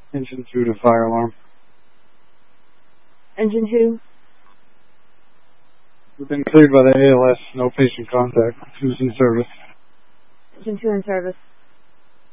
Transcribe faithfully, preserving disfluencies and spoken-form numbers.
Engine two to fire alarm. Engine two? We've been cleared by the A L S. No patient contact. Who's in service? Engine two in service.